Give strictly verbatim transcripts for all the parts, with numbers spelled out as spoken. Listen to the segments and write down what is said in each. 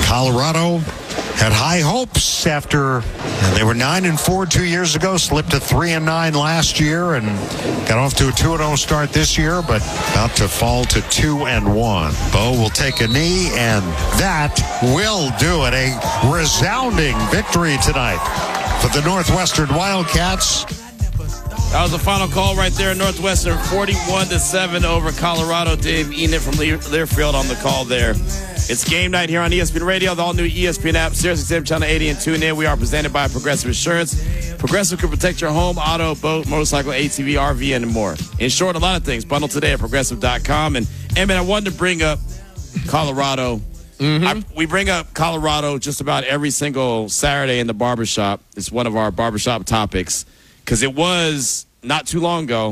Colorado had high hopes after they were nine and four two years ago, slipped to three and nine last year, and got off to a two and oh start this year, but about to fall to two and one. Bo will take a knee, and that will do it. A resounding victory tonight for the Northwestern Wildcats. That was the final call right there. Northwestern forty-one to seven over Colorado. Dave Enid from Learfield on the call there. It's game night here on E S P N Radio, the all-new E S P N app, Sirius X M Channel eighty, and tune in. We are presented by Progressive Insurance. Progressive can protect your home, auto, boat, motorcycle, A T V, R V, and more. In short, a lot of things. Bundle today at progressive dot com. And, and man, I wanted to bring up Colorado. Mm-hmm. I, we bring up Colorado just about every single Saturday in the barbershop. It's one of our barbershop topics. Because it was not too long ago,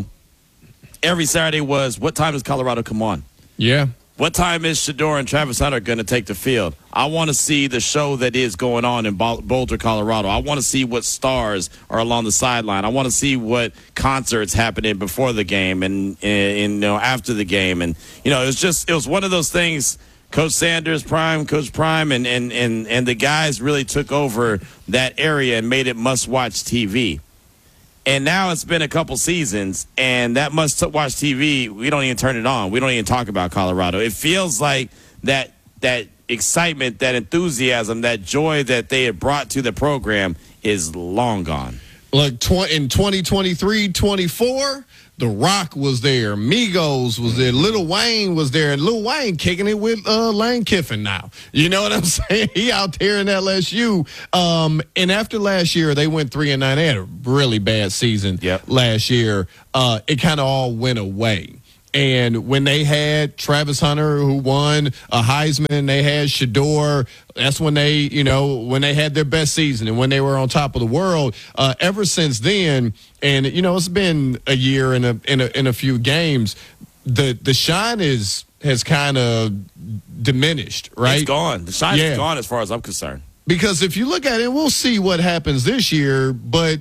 every Saturday was, what time does Colorado come on? Yeah. What time is Shedeur and Travis Hunter going to take the field? I want to see the show that is going on in Boulder, Colorado. I want to see what stars are along the sideline. I want to see what concerts happening before the game and, and, and you know, after the game. And, you know, it was just, it was one of those things. Coach Sanders, Prime, Coach Prime, and, and, and, and the guys really took over that area and made it must-watch T V. And now it's been a couple seasons, and that must-watch T V, we don't even turn it on. We don't even talk about Colorado. It feels like that that excitement, that enthusiasm, that joy that they had brought to the program is long gone. Look, tw- in twenty twenty-three twenty-four, The Rock was there. Migos was there. Lil Wayne was there. And Lil Wayne kicking it with uh, Lane Kiffin now. You know what I'm saying? He out there in L S U. Um, and after last year, they went three and nine. They had a really bad season yep. last year. Uh, it kind of all went away. And when they had Travis Hunter, who won a Heisman, they had Shedeur. That's when they, you know, when they had their best season and when they were on top of the world. Uh, ever since then, and you know, it's been a year and a in a, in a few games. The the shine is has kind of diminished, right? It's gone. The shine yeah. is gone as far as I'm concerned. Because if you look at it, we'll see what happens this year, but.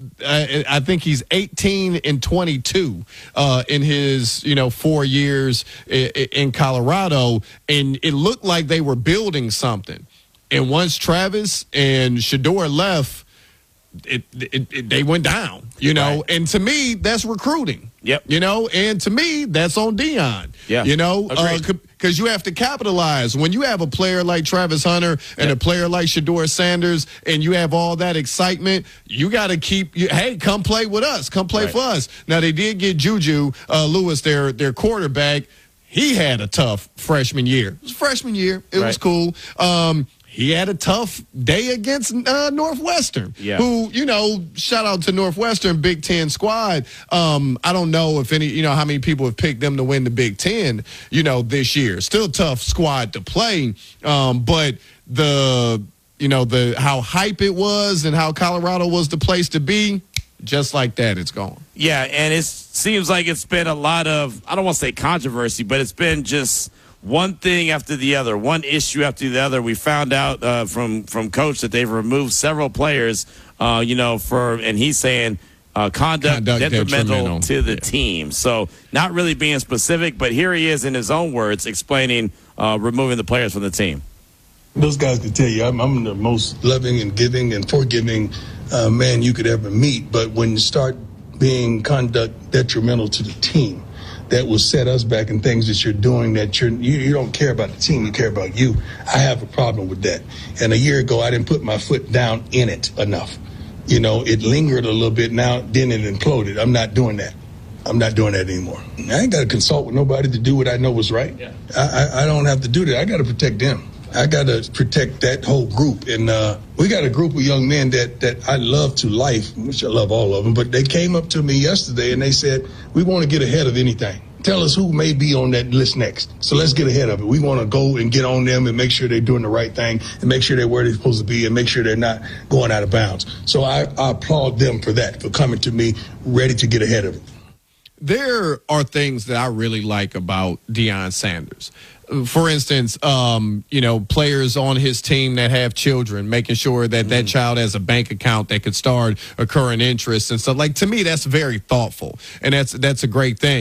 I, I think he's eighteen and twenty-two uh, in his, you know, four years in, in Colorado, and it looked like they were building something. And once Travis and Shedeur left, it, it, it they went down, you know. Right. And to me, that's recruiting. Yep. You know, and to me, that's on Deion. Yeah. You know, because uh, you have to capitalize. When you have a player like Travis Hunter and yep. a player like Shedeur Sanders, and you have all that excitement, you got to keep, you, hey, come play with us. Come play right. for us. Now, they did get Juju uh, Lewis, their, their quarterback. He had a tough freshman year. It was freshman year. It right. was cool. Um, He had a tough day against uh, Northwestern, yeah. who, you know, shout out to Northwestern, Big Ten squad. Um, I don't know if any, you know, how many people have picked them to win the Big Ten, you know, this year. Still tough squad to play, um, but the, you know, the how hype it was and how Colorado was the place to be, just like that, it's gone. Yeah, and it seems like it's been a lot of, I don't want to say controversy, but it's been just one thing after the other, one issue after the other. We found out uh, from from Coach that they've removed several players, uh, you know, for and he's saying uh, conduct, conduct detrimental, detrimental to the yeah. team. So not really being specific, but here he is in his own words explaining uh, removing the players from the team. Those guys can tell you I'm, I'm the most loving and giving and forgiving uh, man you could ever meet. But when you start being conduct detrimental to the team, that will set us back in things that you're doing that you're, you, you don't care about the team, you care about you. I have a problem with that. And a year ago, I didn't put my foot down in it enough. You know, it lingered a little bit. Now, then it imploded. I'm not doing that. I'm not doing that anymore. I ain't got to consult with nobody to do what I know was right. Yeah. I, I, I don't have to do that. I got to protect them. I got to protect that whole group. And uh, we got a group of young men that, that I love to life, which I love all of them, but they came up to me yesterday and they said, we want to get ahead of anything. Tell us who may be on that list next. So let's get ahead of it. We want to go and get on them and make sure they're doing the right thing and make sure they're where they're supposed to be and make sure they're not going out of bounds. So I, I applaud them for that, for coming to me ready to get ahead of it. There are things that I really like about Deion Sanders. For instance, um, you know, players on his team that have children, making sure that that mm. child has a bank account that could start a current interest and stuff. Like, to me, that's very thoughtful, and that's that's a great thing.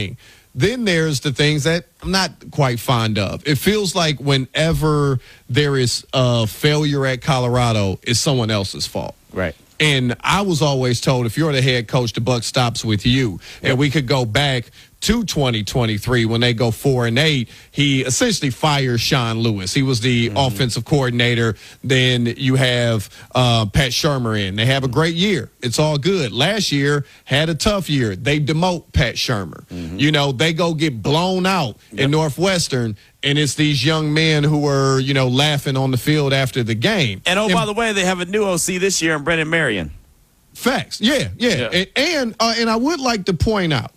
Then there's the things that I'm not quite fond of. It feels like whenever there is a failure at Colorado, it's someone else's fault. Right. And I was always told, if you're the head coach, the buck stops with you. Yep. And we could go back to twenty twenty-three when they go four and eight. He essentially fires Sean Lewis. He was the mm-hmm. offensive coordinator. Then you have uh, Pat Shurmur in. They have a great year. It's all good. Last year had a tough year. They demote Pat Shurmur. Mm-hmm. You know, they go get blown out yep. in Northwestern. And it's these young men who are, you know, laughing on the field after the game. And, oh, and, by the way, they have a new O C this year in Brendan Marion. Facts. Yeah, yeah. yeah. And and, uh, and I would like to point out,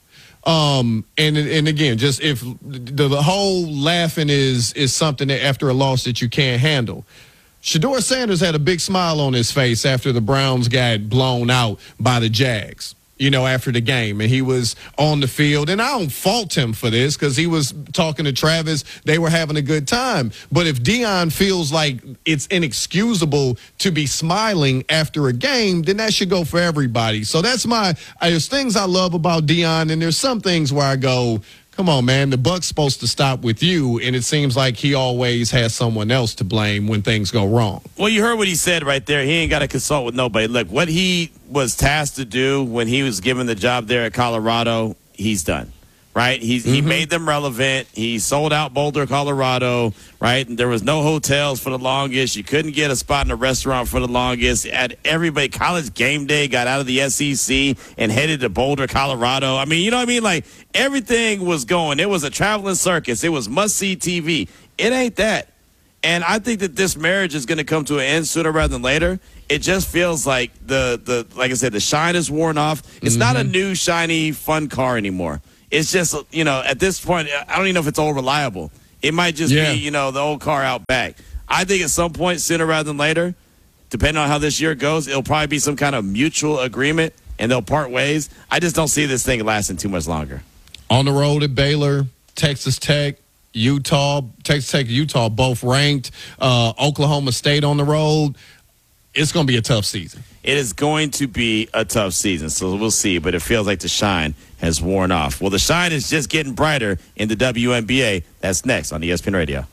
um, and and again, just if the, the whole laughing is is something that after a loss that you can't handle. Shedeur Sanders had a big smile on his face after the Browns got blown out by the Jags, you know, after the game. And he was on the field. And I don't fault him for this because he was talking to Travis. They were having a good time. But if Deion feels like it's inexcusable to be smiling after a game, then that should go for everybody. So that's my – there's things I love about Deion, and there's some things where I go – come on, man, the buck's supposed to stop with you, and it seems like he always has someone else to blame when things go wrong. Well, you heard what he said right there. He ain't got to consult with nobody. Look, what he was tasked to do when he was given the job there at Colorado, he's done. Right? He's, mm-hmm. He made them relevant. He sold out Boulder, Colorado, right? And there was no hotels for the longest. You couldn't get a spot in a restaurant for the longest. At everybody, College Game Day got out of the S E C and headed to Boulder, Colorado. I mean, you know what I mean? Like, everything was going. It was a traveling circus. It was must-see T V. It ain't that. And I think that this marriage is going to come to an end sooner rather than later. It just feels like the, the like I said, the shine is worn off. It's mm-hmm. not a new, shiny, fun car anymore. It's just, you know, at this point, I don't even know if it's all reliable. It might just yeah. be, you know, the old car out back. I think at some point, sooner rather than later, depending on how this year goes, it'll probably be some kind of mutual agreement, and they'll part ways. I just don't see this thing lasting too much longer. On the road at Baylor, Texas Tech, Utah, Texas Tech, Utah, both ranked. Uh, Oklahoma State on the road. It's going to be a tough season. It is going to be a tough season, so we'll see. But it feels like the shine has worn off. Well, the shine is just getting brighter in the W N B A. That's next on E S P N Radio.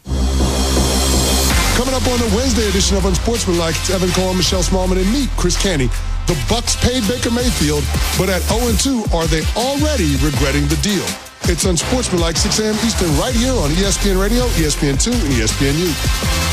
Coming up on the Wednesday edition of Unsportsmanlike, it's Evan Cole, Michelle Smallman, and me, Chris Canty. The Bucks paid Baker Mayfield, but at oh and two, are they already regretting the deal? It's Unsportsmanlike, six a.m. Eastern, right here on E S P N Radio, E S P N two, and E S P N U.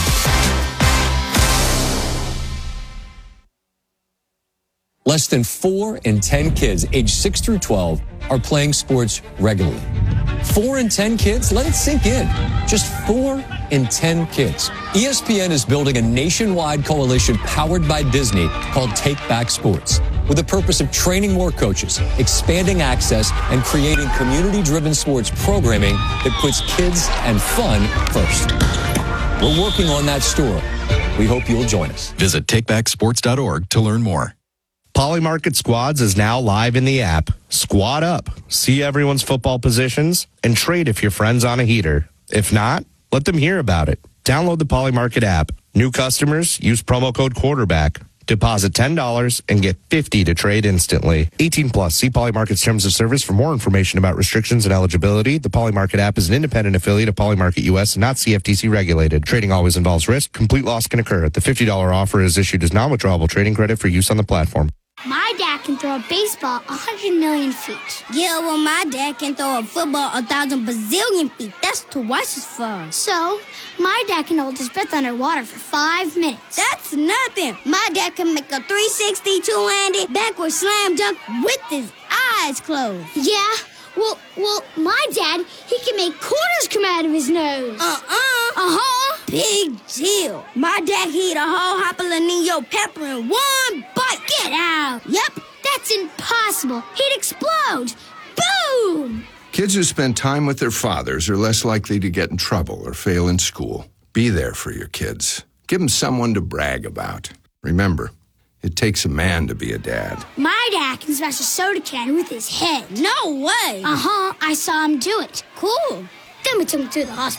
Less than four in ten kids aged six through twelve are playing sports regularly. Four in ten kids? Let it sink in. Just four in ten kids. E S P N is building a nationwide coalition powered by Disney called Take Back Sports, with the purpose of training more coaches, expanding access, and creating community-driven sports programming that puts kids and fun first. We're working on that story. We hope you'll join us. Visit take back sports dot org to learn more. Polymarket Squads is now live in the app. Squad up, see everyone's football positions, and trade if your friend's on a heater. If not, let them hear about it. Download the Polymarket app. New customers, use promo code quarterback. Deposit ten dollars and get fifty dollars to trade instantly. eighteen plus. See Polymarket's terms of service for more information about restrictions and eligibility. The Polymarket app is an independent affiliate of Polymarket U S and not C F T C regulated. Trading always involves risk. Complete loss can occur. The fifty dollars offer is issued as non-withdrawable trading credit for use on the platform. My dad can throw a baseball one hundred million feet. Yeah, well, my dad can throw a football a thousand bazillion feet. That's twice as far. So, my dad can hold his breath underwater for five minutes. That's nothing. My dad can make a three sixty two-handed backward slam dunk with his eyes closed. Yeah, well, well, my dad, he can make quarters come out of his nose. Uh-uh. Uh-huh. Big deal. My dad can eat a whole jalapeno pepper in one bite. Get out. Yep. That's impossible. He'd explode. Boom! Kids who spend time with their fathers are less likely to get in trouble or fail in school. Be there for your kids. Give them someone to brag about. Remember, it takes a man to be a dad. My dad can smash a soda can with his head. No way. Uh-huh. I saw him do it. Cool. Then we took him to the hospital.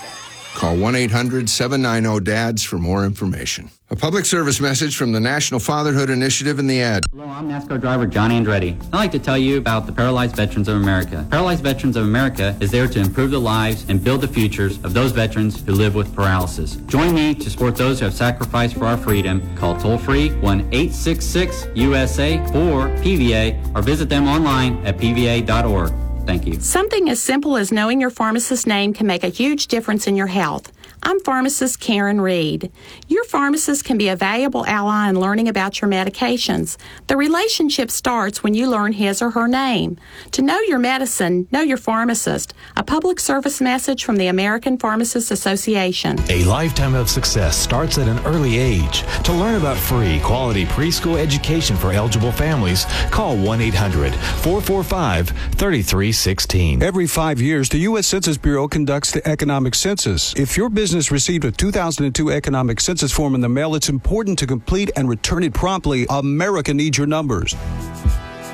Call one eight hundred seven nine zero D A D S for more information. A public service message from the National Fatherhood Initiative and the ad. Hello, I'm NASCAR driver Johnny Andretti. I'd like to tell you about the Paralyzed Veterans of America. Paralyzed Veterans of America is there to improve the lives and build the futures of those veterans who live with paralysis. Join me to support those who have sacrificed for our freedom. Call toll-free one eight six six U S A or P V A or visit them online at P V A dot org. Thank you. Something as simple as knowing your pharmacist's name can make a huge difference in your health. I'm pharmacist Karen Reed. Your pharmacist can be a valuable ally in learning about your medications. The relationship starts when you learn his or her name. To know your medicine, know your pharmacist. A public service message from the American Pharmacists Association. A lifetime of success starts at an early age. To learn about free, quality preschool education for eligible families, call one eight hundred four four five three three one six. Every five years, the U S Census Bureau conducts the economic census. If your business received a two thousand two economic census form in the mail, it's important to complete and return it promptly. America needs your numbers.